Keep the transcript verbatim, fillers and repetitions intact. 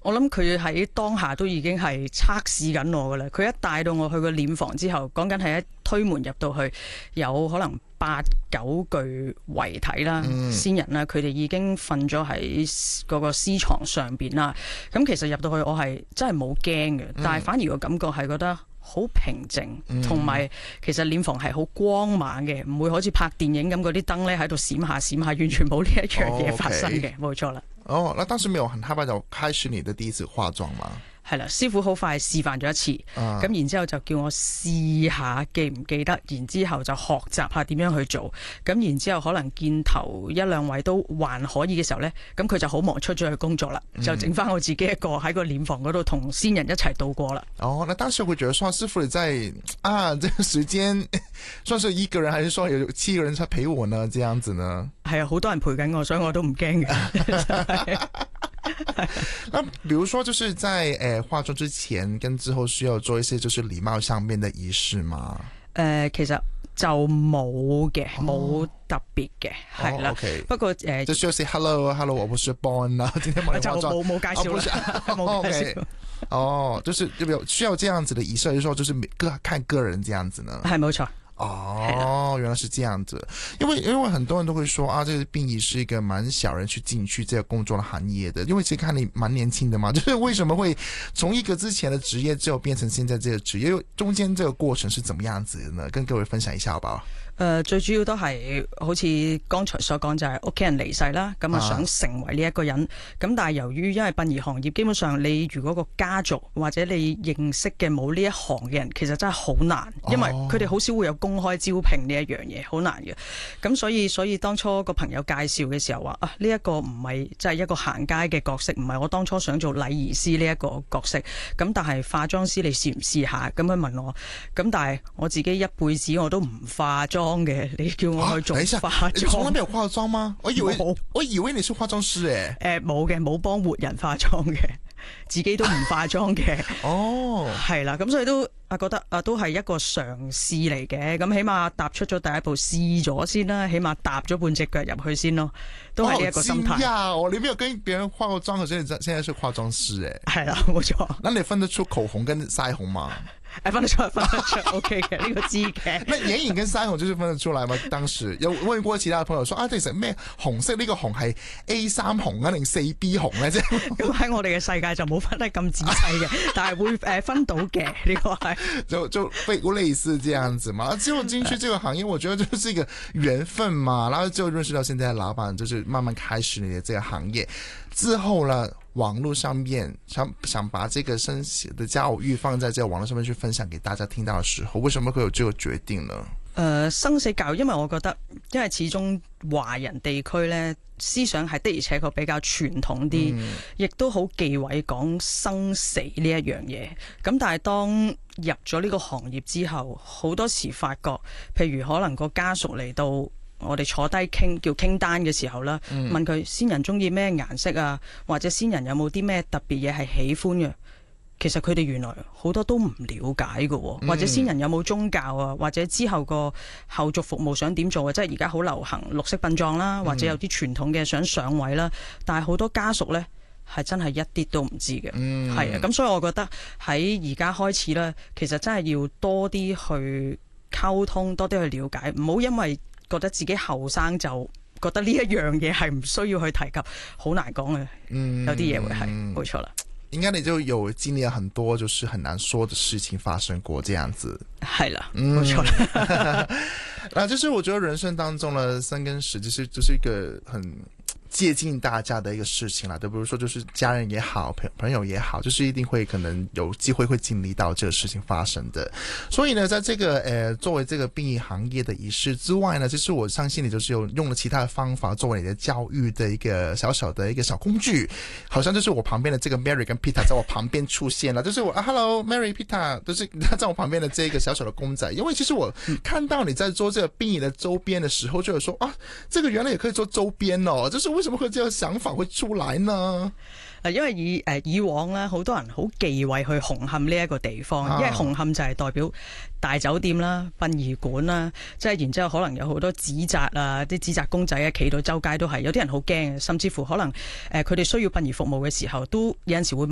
我諗佢喺當下都已經係測試緊我噶啦。佢一帶到我去個殮房之後，講緊係一推門入到去，有可能八九具遺體啦、嗯、先人啦，佢哋已經瞓咗喺嗰個屍床上邊啦。咁其實入到去我係真係冇驚嘅，但係反而個感覺係覺得好平靜，同埋、嗯、其實殮房係好光猛嘅，唔會好似拍電影咁嗰啲燈咧喺度閃下閃下，完全冇呢一樣嘢發生嘅，冇錯啦。 哦，那當時沒有很害怕就開始你的第一次化妝嗎？ 係啦，師傅好快示範咗一次，咁、啊、然之後就叫我試下記唔記得，然之後就學習下點樣去做，咁然之後可能見頭一兩位都還可以嘅時候呢，咁佢就好忙出咗去工作啦，嗯、就剩翻我自己一個喺個殮房嗰度同先人一齊度過啦。 哦，那當時會覺得說師傅你在啊，這個時間算是一個人，還是說有七個人才陪我呢？這樣子呢？係啊，好多人陪緊我，所以我都唔驚嘅。 那比如說就是在誒、呃、化妝之前跟之後需要做一些就是禮貌上面的儀式嗎？誒、 呃，其實就冇嘅，冇、哦、特別嘅，係啦。 哦 okay、 不過誒，呃、 就需要 say hello hello，我不是 Born 啦，今天冇化妝， 就冇冇介紹啦，冇介紹。 哦，就是有需要這樣子的儀式，還是說就是個看個人這樣子呢？ 係冇錯。 哦，原來是這樣子，因為因為很多人都會說啊，這個殯儀是一個蠻小人去進去這個工作的行業的，因為其實看你蠻年輕的嘛，就是為什麼會從一個之前的職業之後變成現在這個職業，中間這個過程是怎麼樣子的呢？跟各位分享一下好不好？誒、 呃，最主要都係好似剛才所講，就係屋企人離世啦，咁啊想成為呢一個人，咁、啊、但係由於因為殯儀行業基本上你如果個家族或者你認識嘅冇呢一行嘅人，其實真係好難，因為佢哋好少會有公開招聘呢一樣嘢，好難嘅。咁所以所以當初個朋友介紹嘅時候話啊，呢、這、一個唔係即係一個行街嘅角色，唔係我當初想做禮儀師呢一個角色。咁但係化妝師你試唔試下？咁樣問我，咁但係我自己一輩子我都唔化妝嘅，你叫我去做化妝？你從來沒有化妝嗎？我以為我以為你是化妝師誒。 誒，冇嘅，冇幫活人化妝嘅，自己都唔化妝嘅。哦，係啦，咁所以都啊覺得啊都係一個嘗試嚟嘅，咁起碼踏出咗第一步，試咗先啦，起碼踏咗半隻腳入去先咯，都係呢一個心態。呀，我你沒有跟別人化過妝，可是你現在是化妝師誒。係啦，冇錯。那你分得出口紅跟腮紅嗎？誒，分得出，分得出，OK 嘅，呢個知嘅。那眼影跟腮紅就是分得出來嗎？當時有問過其他嘅朋友說啊，其實咩紅色呢個紅係 A 三紅啊定四 B 紅咧？即係咁喺我哋嘅世界就冇分得咁仔細嘅，但係會誒分到嘅呢個係。就就非類似這樣子嘛。之後進去這個行業，我覺得就是一個緣分嘛。然後就認識到現在的老闆，就是慢慢開始你的這個行業。之後呢，網絡上面想想把這個生死的教育放在這個網絡上面去分享給大家聽到的時候，為什麼會有這個決定呢？誒、呃，生死教育，因為我覺得，因為始終華人地區呢，思想係的而且確比較傳統啲，亦、嗯、都好忌諱講生死呢一樣嘢。咁但係當入咗呢個行業之後，好多時發覺，譬如可能個家屬嚟到。我哋坐低傾叫傾單嘅時候啦，嗯、問佢先人中意咩顏色啊，或者先人有冇啲咩特別嘢係喜歡嘅。其實佢哋原來好多都唔了解嘅，嗯、或者先人有冇宗教啊，或者之後個後續服務想點做啊，即係而家好流行綠色殯葬啦，或者有啲傳統嘅想上位啦，但係好多家屬呢，係真係一啲都唔知嘅，係、嗯、啊，咁所以我覺得喺而家開始呢，其實真係要多啲去溝通，多啲去了解，唔好因為覺得自己後生就覺得呢一樣嘢係唔需要去提及，好難講嘅。嗯，有啲嘢會係冇錯啦。應該你就有經歷了很多就是很難說的事情發生過，這樣子係啦，冇錯啦。嗱，就是我覺得人生當中呢，生跟死就是就是一個很接近大家的一個事情啦，對，比如說就是家人也好，朋朋友也好，就是一定會可能有機會會經歷到這個事情發生的。所以呢，在這個呃作為這個殯儀行業的儀式之外呢，其實我相信你就是有用了其他的方法作為你的教育的一個小小的一個小工具。好像就是我旁邊的這個 Mary 跟 Peter 在我旁邊出現了，就是我啊 Hello Mary Peter，都是在我旁邊的這個小小的公仔。因為其實我看到你在做這個殯儀的周邊的時候，就有說啊，這個原來也可以做周邊哦，就是為什麼會這個想法會出來呢？因為以誒、呃、以往咧，好多人好忌諱去紅磡呢一個地方，啊、因為紅磡就係代表大酒店啦、殯儀館啦，即係然之後可能有好多紙紮啊、啲紙紮公仔啊，企到周街都係，有啲人好驚，甚至乎可能誒佢哋需要殯儀服務嘅時候，都有陣時會